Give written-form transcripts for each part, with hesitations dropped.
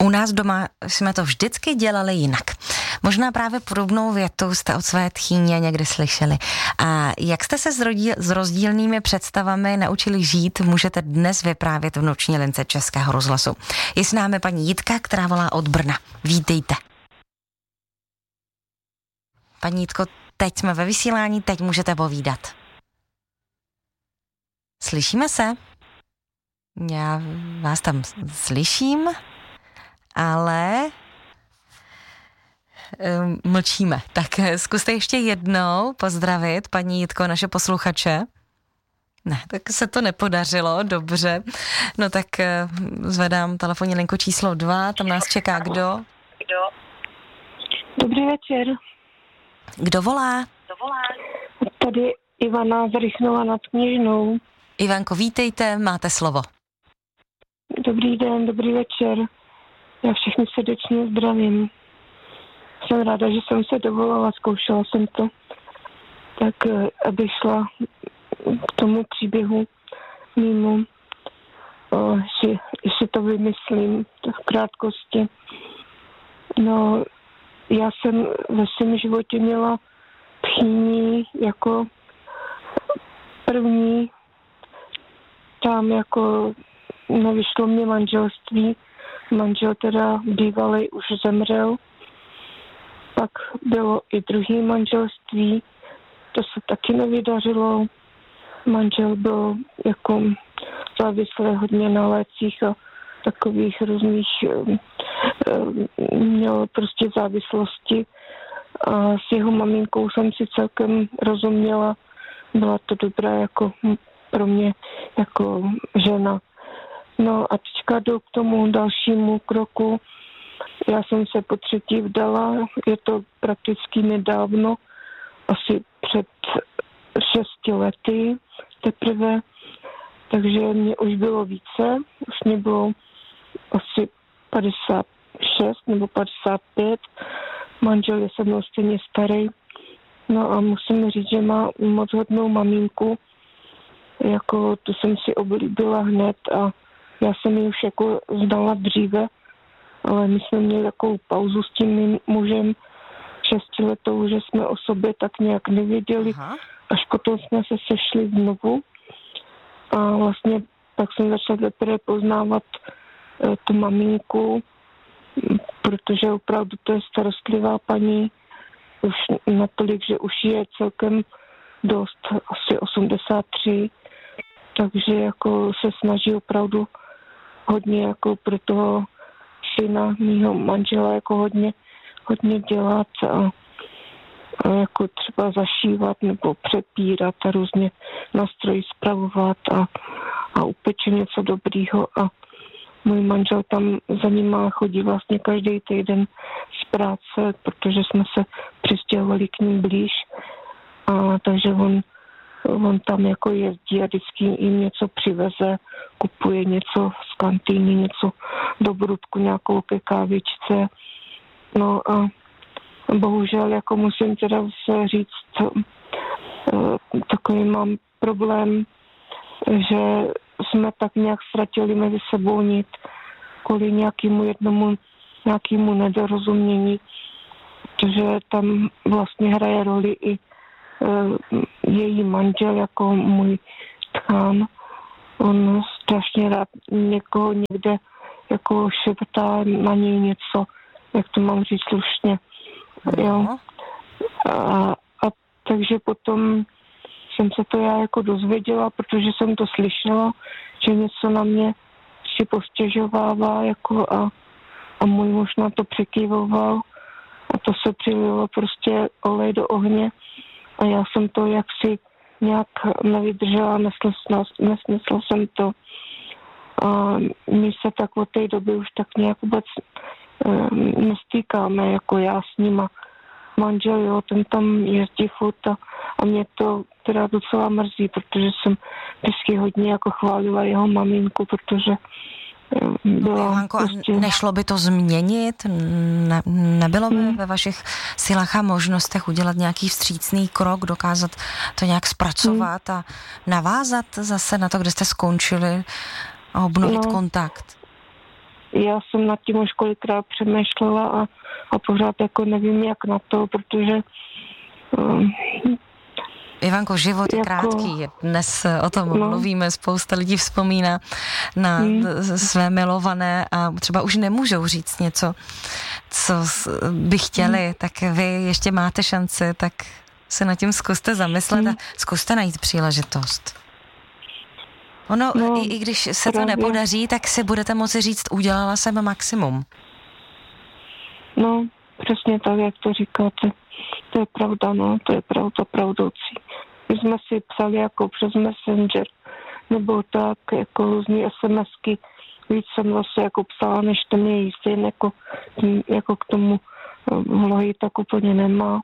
U nás doma jsme to vždycky dělali jinak. Možná právě podobnou větu jste od své tchýně někdy slyšeli. A jak jste se s rozdílnými představami naučili žít, můžete dnes vyprávět v noční lince Českého rozhlasu. Je s námi paní Jitka, která volá od Brna. Vítejte. Paní Jitko, teď jsme ve vysílání, teď můžete povídat. Slyšíme se? Já vás tam slyším, ale mlčíme. Tak zkuste ještě jednou pozdravit, paní Jitko, naše posluchače. Ne, tak se to nepodařilo, dobře. No tak zvedám telefonní linku číslo 2, tam nás čeká kdo? Dobrý večer. Kdo volá? Tady Ivana z Rychnova nad Kněžnou. Ivanko, vítejte, máte slovo. Dobrý den, dobrý večer. Já všechny srdečně zdravím. Jsem ráda, že jsem se dovolala, zkoušela jsem to. Tak abych šla k tomu příběhu mimo, že to vymyslím v krátkosti. No, já jsem ve svém životě měla tchýni jako první. Tam jako nevyšlo mě manželství. Manžel teda bývalý už zemřel. Pak bylo i druhé manželství. To se taky nevydařilo. Manžel byl jako závislý hodně na lécích a takových různých, měl prostě závislosti. A s jeho maminkou jsem si celkem rozuměla. Byla to dobrá jako pro mě jako žena. No a teďka jdu k tomu dalšímu kroku. Já jsem se po třetí vdala, je to prakticky nedávno, asi před 6 lety teprve, takže mě už bylo více, už mě bylo asi 56 nebo 55, manžel je se mnou stejně starý, no a musím říct, že má moc hodnou maminku, jako tu jsem si oblíbila hned a já jsem ji už jako znala dříve, ale my jsme měli takovou pauzu s tím mým mužem 6letou, že jsme o sobě tak nějak nevěděli. Aha. Až potom jsme se sešli znovu a vlastně tak jsem začala teprve poznávat tu maminku, protože opravdu to je starostlivá paní, už natolik, že už je celkem dost, asi 83, takže jako se snaží opravdu hodně jako pro toho syna mýho manžela jako hodně dělat a jako třeba zašívat nebo přepírat a různě nástroji spravovat a upeče něco dobrýho a můj manžel tam za ním chodí vlastně každý týden z práce, protože jsme se přistěhovali k ním blíž a takže on tam jako jezdí a vždycky jim něco přiveze, kupuje něco z kantýny, něco do Brudku, nějakou ke kávičce. No a bohužel jako musím teda se říct, takový mám problém, že jsme tak nějak ztratili mezi sebou nit kvůli nějakému nedorozumění, protože tam vlastně hraje roli i její manžel jako můj tchán. On strašně rád někoho někde jako šeptá na něj něco, jak to mám říct slušně. Jo. A takže potom jsem se to já jako dozvěděla, protože jsem to slyšela, že něco na mě si postěžovává jako a můj muž na to přikývoval a to se přililo prostě olej do ohně a já jsem to jaksi nějak nevydržela, nesnesla jsem to. A my se tak od té doby už tak nějak vůbec nestýkáme, jako já s nima. Manžel, jo, ten tam jezdí furt a mě to teda docela mrzí, protože jsem vždycky hodně jako chválila jeho maminku, protože byla Johanko, prostě... nešlo by to změnit? Nebylo by ve vašich silách a možnostech udělat nějaký vstřícný krok, dokázat to nějak zpracovat a navázat zase na to, kde jste skončili a obnovit kontakt? já jsem nad tím už kolikrát přemýšlela a pořád jako nevím, jak na to, protože Ivanko, život je krátký. Dnes o tom mluvíme, spousta lidí vzpomíná na své milované a třeba už nemůžou říct něco, co by chtěli, tak vy ještě máte šanci, tak se nad tím zkuste zamyslet a zkuste najít příležitost. I když se to nepodaří, tak si budete moci říct, udělala jsem maximum. No, přesně tak, jak to říkáte. To je pravda, to je pravda pravdoucí. My jsme si psali jako přes Messenger, nebo tak, jako různý SMSky. Víc jsem zase jako psala, než ten její syn, jako k tomu vlohy tak úplně nemá.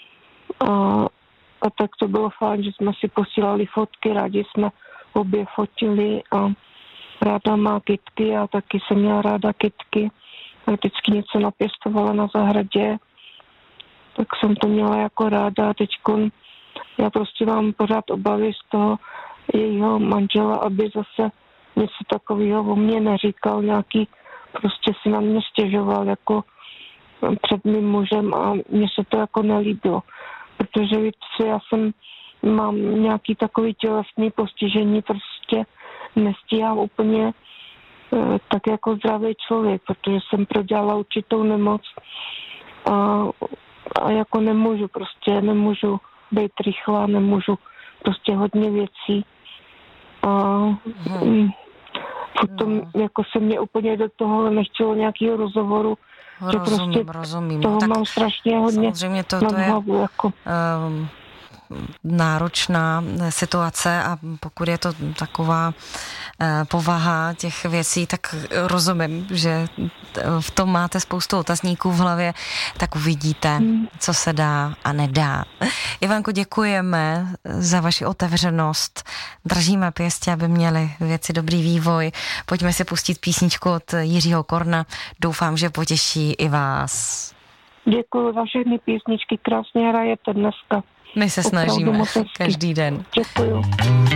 A tak to bylo fajn, že jsme si posílali fotky, rádi jsme obě fotili a ráda má kytky a taky jsem měla ráda kytky. A vždycky něco napěstovala na zahradě, tak jsem to měla jako ráda. Teďko já prostě mám pořád obavy z toho jejího manžela, aby zase něco takového o mně neříkal, nějaký prostě si na mě stěžoval jako před mým mužem a mně se to jako nelíbilo. Protože víte, já mám nějaký takový tělesný postižení, prostě nestíhám úplně tak jako zdravý člověk, protože jsem prodělala určitou nemoc a jako nemůžu být rychlá, nemůžu prostě hodně věcí a potom jako se mě úplně do toho nechtělo nějakého rozhovoru, že prostě rozumím. toho mám strašně hodně to je hlavu, jako. Náročná situace a pokud je to taková povaha těch věcí, tak rozumím, že v tom máte spoustu otazníků v hlavě, tak uvidíte, co se dá a nedá. Ivanko, děkujeme za vaši otevřenost. Držíme pěstě, aby měly věci dobrý vývoj. Pojďme si pustit písničku od Jiřího Korna. Doufám, že potěší i vás. Děkuji za všechny písničky, krásně hrajete dneska. My se snažíme každý den. Děkuji.